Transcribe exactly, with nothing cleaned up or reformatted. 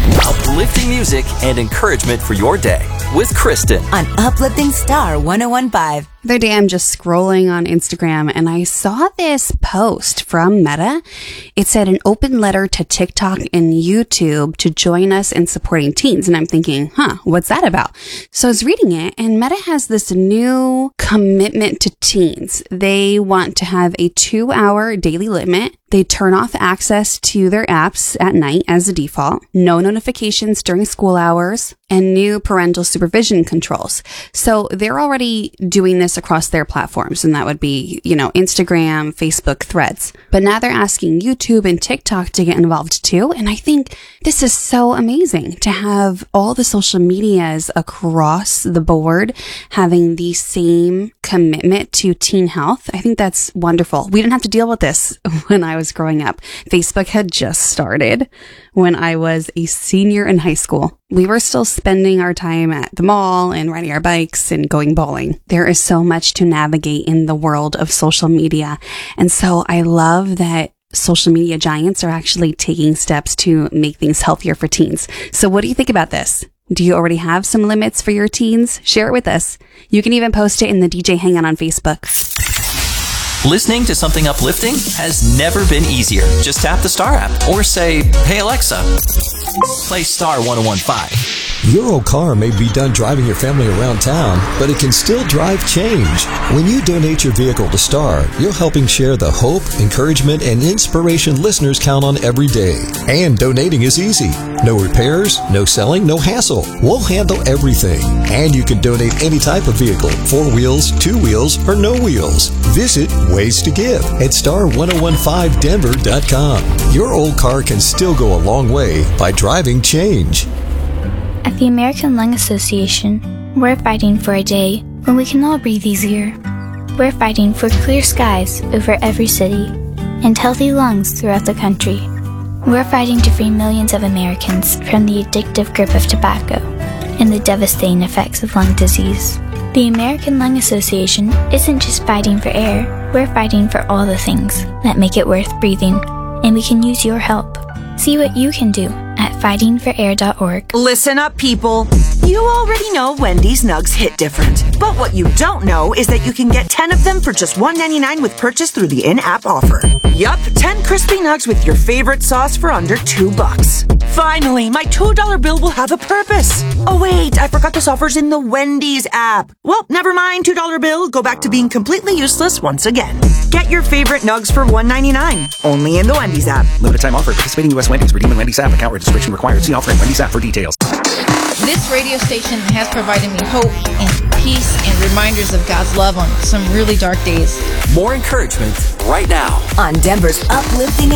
Uplifting music and encouragement for your day with Kristen on Uplifting Star one oh one point five. The other day, I'm just scrolling on Instagram and I saw this post from Meta. It said an open letter to TikTok and YouTube to join us in supporting teens. And I'm thinking, huh, what's that about? So I was reading it, and Meta has this new commitment to teens. They want to have a two hour daily limit. They turn off access to their apps at night as a default, no notifications during school hours, and new parental supervision controls. So they're already doing this across their platforms, and that would be, you know, Instagram, Facebook, Threads. But now they're asking YouTube and TikTok to get involved too. And I think this is so amazing to have all the social medias across the board having the same commitment to teen health. I think that's wonderful. We didn't have to deal with this when I was growing up. Facebook had just started when I was a senior in high school. We were still spending our time at the mall and riding our bikes and going bowling. There is so much to navigate in the world of social media. And so I love that social media giants are actually taking steps to make things healthier for teens. So what do you think about this? Do you already have some limits for your teens? Share it with us. You can even post it in the D J Hangout on Facebook. Listening to something uplifting has never been easier. Just tap the Star app or say, "Hey Alexa, play Star one oh one point five. Your old car may be done driving your family around town, but it can still drive change. When you donate your vehicle to Star, you're helping share the hope, encouragement, and inspiration listeners count on every day. And donating is easy. No repairs, no selling, no hassle. We'll handle everything. And you can donate any type of vehicle, four wheels, two wheels, or no wheels. Visit Ways to Give at star one oh one five denver dot com. Your old car can still go a long way by driving change. At the American Lung Association, we're fighting for a day when we can all breathe easier. We're fighting for clear skies over every city and healthy lungs throughout the country. We're fighting to free millions of Americans from the addictive grip of tobacco and the devastating effects of lung disease. The American Lung Association isn't just fighting for air, we're fighting for all the things that make it worth breathing, and we can use your help. See what you can do at fighting for air dot org. Listen up, people. You already know Wendy's Nugs hit different. But what you don't know is that you can get ten of them for just one ninety-nine with purchase through the in-app offer. Yup, ten crispy nugs with your favorite sauce for under two bucks. Finally, my two dollar bill will have a purpose. Oh wait, I forgot this offer's in the Wendy's app. Well, never mind, two dollar bill. Go back to being completely useless once again. Get your favorite nugs for one ninety-nine. Only in the Wendy's app. Limited time offer. Participating U S Wendy's. Redeem in Wendy's app. Account registration required. See offer in Wendy's app for details. This radio station has provided me hope and peace and reminders of God's love on some really dark days. More encouragement right now on Denver's Uplifting